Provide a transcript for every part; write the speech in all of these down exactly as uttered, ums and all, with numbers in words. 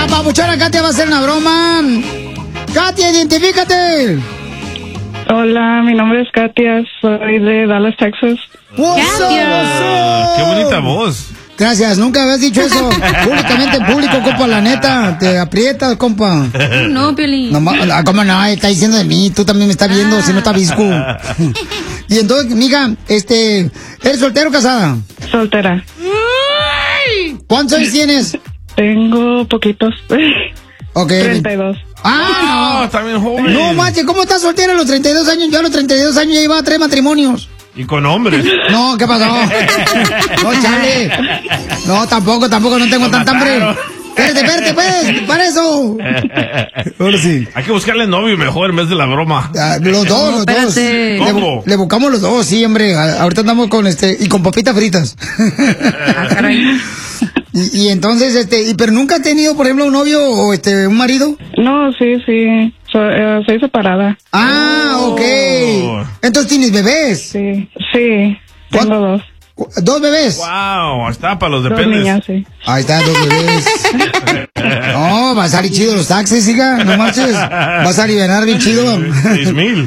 La papuchona Katia va a hacer una broma. Katia, identifícate. Hola, mi nombre es Katia, soy de Dallas, Texas. Katia. Qué bonita voz. Gracias, nunca habías dicho eso públicamente en público, compa, la neta. Te aprietas, compa. No, Piolín. No, ¿cómo no? Está diciendo de mí, tú también me estás viendo, ah. Si no está visco. Y entonces, mija, este, ¿eres soltero o casada? Soltera. ¿Cuántos años tienes? Tengo poquitos. Ok. treinta y dos. Ah, no, está bien joven. No, macho, ¿cómo estás soltera a los treinta y dos años? Yo a los treinta y dos años ya llevaba tres matrimonios. Y con hombres. No, ¿qué pasó? No, chale. No, tampoco, tampoco, no tengo tanta hambre. Espérate, espérate, pues, para eso. Ahora sí. Hay que buscarle novio mejor en vez de la broma. Ah, los dos, los dos. ¿Cómo? Le, le buscamos los dos, sí, hombre. A, ahorita andamos con este, y con papitas fritas. Ah, caray. Y, y entonces, este, y, pero nunca has tenido, por ejemplo, un novio o este, un marido? No, sí, sí. So, uh, soy separada. Ah, ok. Entonces tienes bebés. Sí, sí. Tengo dos. ¿Dos bebés? Wow, está para los Dos dependes. niñas, sí. Ahí están, dos bebés. No, va a salir chido los taxis, hija, no marches. Vas a aliviar bien chido. Seis mil.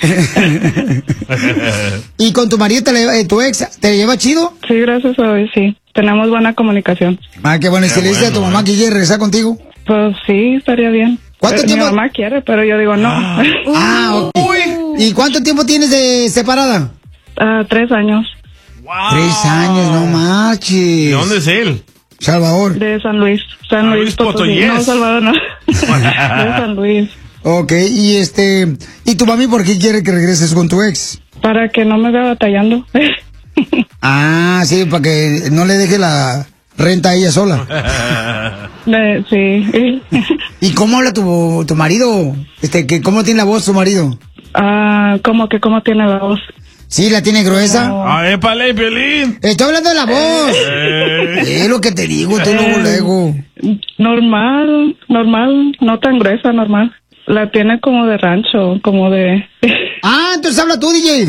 ¿Y con tu marido, te le, tu ex, te lleva chido? Sí, gracias a Dios, sí. Tenemos buena comunicación. Ah, qué bueno. ¿Y si le dices a tu mamá que quiere regresar contigo? Pues sí, estaría bien. ¿Cuánto pero tiempo? Mi mamá quiere, pero yo digo no. Ah, ah ok. ¿Y cuánto tiempo tienes de separada? Uh, tres años. Wow. Tres años, no marches. ¿De dónde es él? Salvador. De San Luis. San, San Luis, Luis Potosí. Potosí. No, Salvador no. De San Luis. Ok, y este, ¿y tu mami por qué quiere que regreses con tu ex? Para que no me vea batallando. Ah, sí, para que no le deje la renta a ella sola. Eh, sí. ¿Y cómo habla tu, tu marido? Este, que ¿cómo tiene la voz tu marido? Ah, ¿cómo que cómo tiene la voz? ¿Sí, la tiene gruesa? No. Ah, épale, Piolín. Estoy hablando de la voz. Eh. Es lo que te digo, tú luego, luego. Normal, normal, no tan gruesa, normal. La tiene como de rancho, como de... Ah, entonces habla tú, D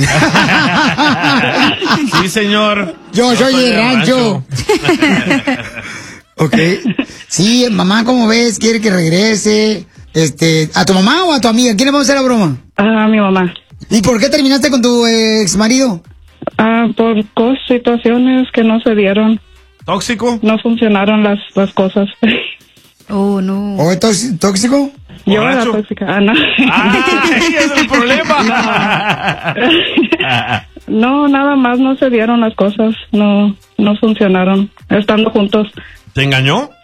J. Sí, señor. Yo no soy, soy de rancho. rancho. Ok. Sí, mamá, ¿cómo ves? Quiere que regrese. Este, ¿a tu mamá o a tu amiga? ¿Quién le vamos a hacer la broma? A mi mamá. ¿Y por qué terminaste con tu ex marido? Ah, por cos situaciones que no se dieron. ¿Tóxico? No funcionaron las, las cosas. Oh, no. ¿O es tóxico? Yo era tóxica. Ah, no. Ah, ese es el problema. No. No, nada más no se dieron las cosas. No, no funcionaron. Estando juntos. ¿Te engañó?